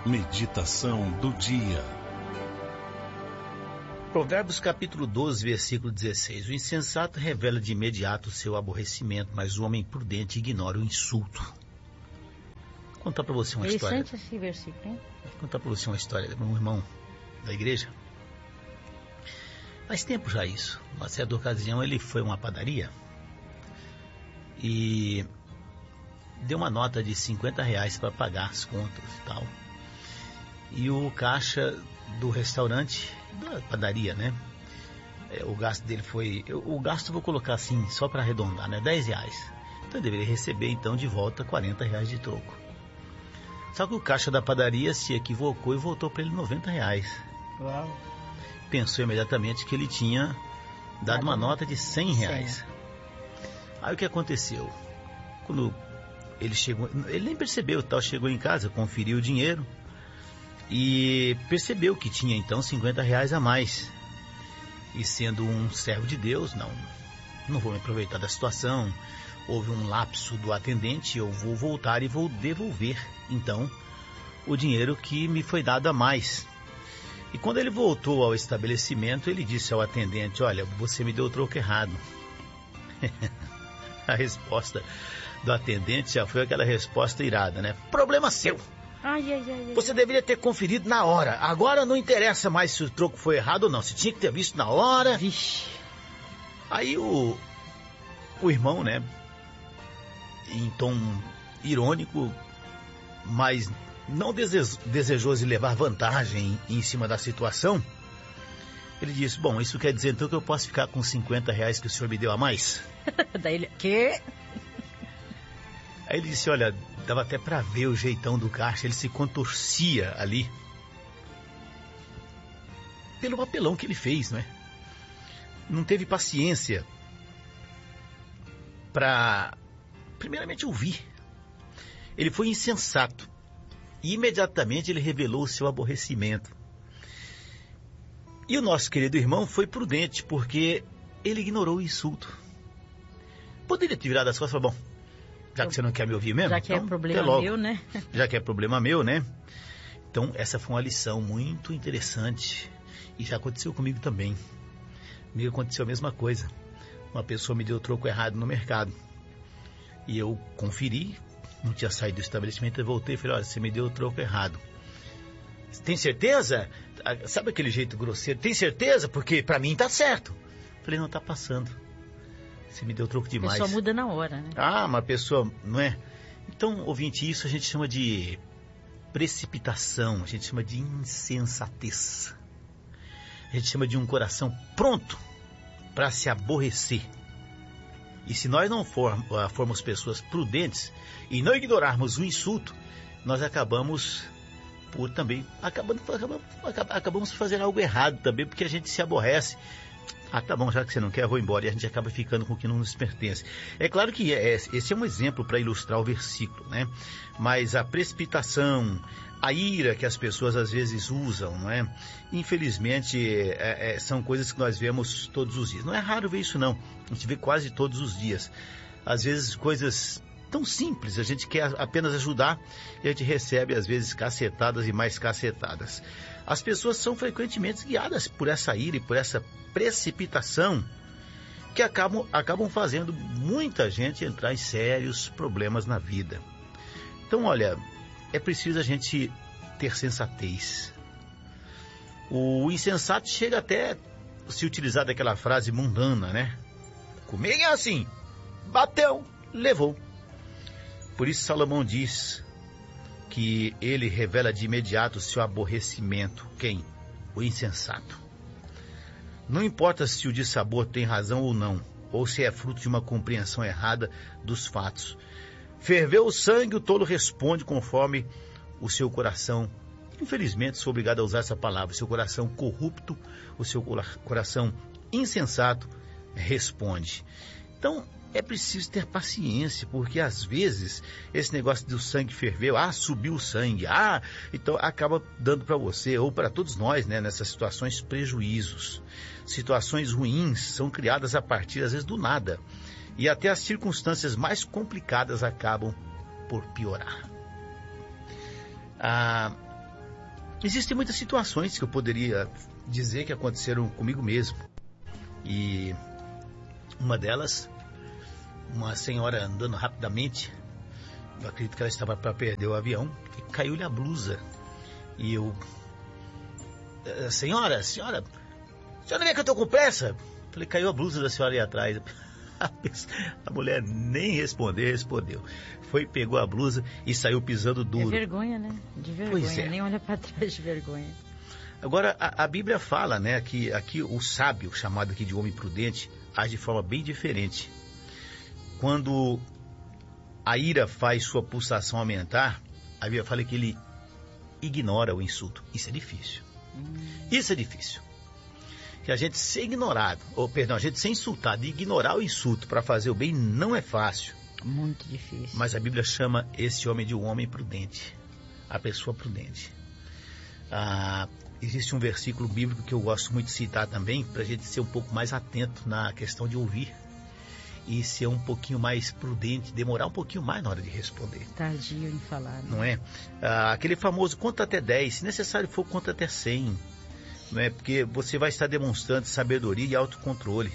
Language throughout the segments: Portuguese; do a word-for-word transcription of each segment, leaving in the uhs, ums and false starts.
Meditação do dia. Provérbios capítulo doze, versículo dezesseis. O insensato revela de imediato o seu aborrecimento, mas o homem prudente ignora o insulto. Vou contar para você uma história. Interessante esse versículo, hein? Vou contar para você uma história de um irmão da igreja. Faz tempo já isso. Uma certa ocasião ele foi a uma padaria e deu uma nota de cinquenta reais para pagar as contas e tal. E o caixa do restaurante, da padaria, né? É, o gasto dele foi... Eu, o gasto eu vou colocar assim, só para arredondar, né? dez reais. Então ele deveria receber então de volta quarenta reais de troco. Só que o caixa da padaria se equivocou e voltou para ele noventa reais. Uau. Pensou imediatamente que ele tinha dado uma nota de cem reais. Aí o que aconteceu? Quando ele chegou, ele nem percebeu, tal, chegou em casa, conferiu o dinheiro e percebeu que tinha então cinquenta reais a mais. E sendo um servo de Deus, não, não vou me aproveitar da situação, houve um lapso do atendente, eu vou voltar e vou devolver então o dinheiro que me foi dado a mais. E quando ele voltou ao estabelecimento, ele disse ao atendente: olha, você me deu o troco errado. A resposta do atendente já foi aquela resposta irada, né? Problema seu. Ai, ai, ai, ai. Você deveria ter conferido na hora. Agora não interessa mais se o troco foi errado ou não. Você tinha que ter visto na hora. Vixe. Aí o, o irmão, né, em tom irônico, mas não dese- desejoso de levar vantagem em cima da situação, ele disse: bom, isso quer dizer então que eu posso ficar com cinquenta reais que o senhor me deu a mais? Daí ele... Quê? Aí ele disse: olha, dava até para ver o jeitão do caixa, ele se contorcia ali pelo papelão que ele fez, não é? Não teve paciência para, primeiramente, ouvir. Ele foi insensato e imediatamente ele revelou o seu aborrecimento. E o nosso querido irmão foi prudente, porque ele ignorou o insulto. Poderia ter virado as costas e falar: bom, já que você não quer me ouvir mesmo, Já que então, é problema logo. meu, né? Já que é problema meu, né? Então, essa foi uma lição muito interessante. E já aconteceu comigo também. Comigo aconteceu a mesma coisa. Uma pessoa me deu o troco errado no mercado. E eu conferi, não tinha saído do estabelecimento, eu voltei e falei: olha, você me deu o troco errado. Tem certeza? Sabe aquele jeito grosseiro? Tem certeza? Porque pra mim tá certo. Falei: não, tá passando. Você me deu troco demais. A pessoa muda na hora, né? Ah, uma pessoa, não é? Então, ouvinte, isso a gente chama de precipitação, a gente chama de insensatez. A gente chama de um coração pronto para se aborrecer. E se nós não for, formos pessoas prudentes e não ignorarmos o insulto, nós acabamos por também, acabando, acabamos, acabamos por fazer algo errado também, porque a gente se aborrece. Ah, tá bom, já que você não quer, eu vou embora. E a gente acaba ficando com o que não nos pertence. É claro que é, esse é um exemplo para ilustrar o versículo, né? Mas a precipitação, a ira que as pessoas às vezes usam, não é? Infelizmente, é, é, são coisas que nós vemos todos os dias. Não é raro ver isso, não. A gente vê quase todos os dias. Às vezes, coisas tão simples, a gente quer apenas ajudar e a gente recebe, às vezes, cacetadas e mais cacetadas. As pessoas são frequentemente guiadas por essa ira e por essa precipitação que acabam, acabam fazendo muita gente entrar em sérios problemas na vida. Então, olha, é preciso a gente ter sensatez. O insensato chega até se utilizar daquela frase mundana, né? Comigo é assim, bateu, levou. Por isso Salomão diz que ele revela de imediato o seu aborrecimento. Quem? O insensato. Não importa se o dissabor tem razão ou não, ou se é fruto de uma compreensão errada dos fatos. Ferveu o sangue, o tolo responde conforme o seu coração. Infelizmente, sou obrigado a usar essa palavra. O seu coração corrupto, o seu coração insensato responde. Então, é preciso ter paciência, porque às vezes esse negócio do sangue ferveu, ah, subiu o sangue, ah, então acaba dando para você, ou para todos nós, né, nessas situações, prejuízos. Situações ruins são criadas a partir, às vezes, do nada. E até as circunstâncias mais complicadas acabam por piorar. Ah, Existem muitas situações que eu poderia dizer que aconteceram comigo mesmo. E uma delas, uma senhora andando rapidamente, eu acredito que ela estava para perder o avião, e caiu-lhe a blusa. E eu... Senhora, senhora, a senhora vê que eu estou com pressa? Falei, caiu a blusa da senhora ali atrás. A mulher nem respondeu, respondeu. Foi, pegou a blusa e saiu pisando duro. É vergonha, né? De vergonha, Pois é. Nem olha para trás de vergonha. Agora, a, a Bíblia fala, né, que aqui o sábio, chamado aqui de homem prudente, age de forma bem diferente. Quando a ira faz sua pulsação aumentar, a Bíblia fala que ele ignora o insulto. Isso é difícil. Hum. Isso é difícil. Que a gente ser ignorado, ou perdão, a gente ser insultado e ignorar o insulto para fazer o bem não é fácil. Muito difícil. Mas a Bíblia chama esse homem de um homem prudente, a pessoa prudente. Ah, existe um versículo bíblico que eu gosto muito de citar também, para a gente ser um pouco mais atento na questão de ouvir e ser um pouquinho mais prudente, demorar um pouquinho mais na hora de responder. Tardio em falar. Né? Não é? Ah, aquele famoso conta até dez, se necessário for, conta até cem. Não é? Porque você vai estar demonstrando sabedoria e autocontrole.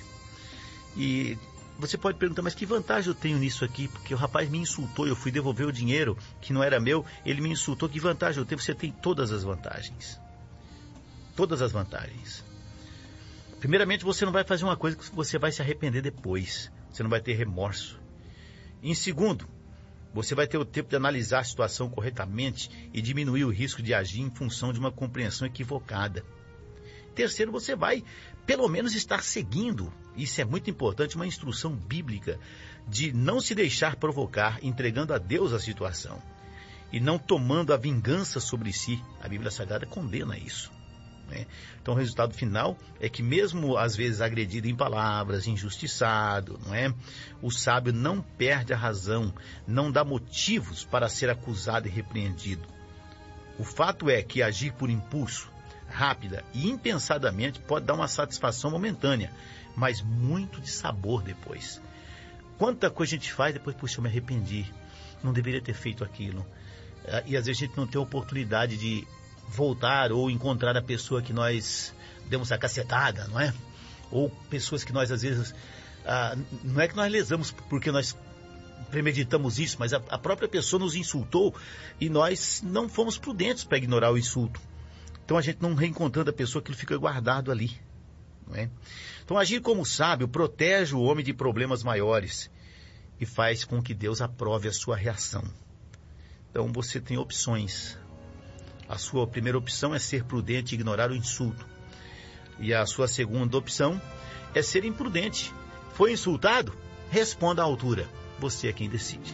E você pode perguntar, mas que vantagem eu tenho nisso aqui? Porque o rapaz me insultou, eu fui devolver o dinheiro que não era meu, ele me insultou, que vantagem eu tenho? Você tem todas as vantagens. Todas as vantagens. Primeiramente, você não vai fazer uma coisa que você vai se arrepender depois. Você não vai ter remorso. Em segundo, você vai ter o tempo de analisar a situação corretamente e diminuir o risco de agir em função de uma compreensão equivocada. Terceiro, você vai, pelo menos, estar seguindo, isso é muito importante, uma instrução bíblica de não se deixar provocar, entregando a Deus a situação e não tomando a vingança sobre si. A Bíblia Sagrada condena isso. Né? Então, o resultado final é que, mesmo às vezes agredido em palavras, injustiçado, não é? O sábio não perde a razão, não dá motivos para ser acusado e repreendido. O fato é que agir por impulso, rápida e impensadamente pode dar uma satisfação momentânea, mas muito de sabor depois. Quanta coisa a gente faz depois, puxa, eu me arrependi, não deveria ter feito aquilo. E às vezes a gente não tem a oportunidade de voltar ou encontrar a pessoa que nós demos a cacetada, não é? Ou pessoas que nós às vezes, ah, não é que nós lesamos porque nós premeditamos isso, mas a, a própria pessoa nos insultou e nós não fomos prudentes para ignorar o insulto. Então a gente não reencontrando a pessoa, aquilo fica guardado ali. Não é? Então agir como sábio protege o homem de problemas maiores e faz com que Deus aprove a sua reação. Então você tem opções. A sua primeira opção é ser prudente e ignorar o insulto. E a sua segunda opção é ser imprudente. Foi insultado? Responda à altura. Você é quem decide.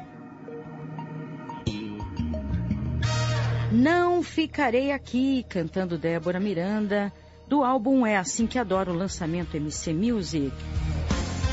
Não Ficarei Aqui, cantando Débora Miranda, do álbum É Assim Que Adoro, lançamento M C Music.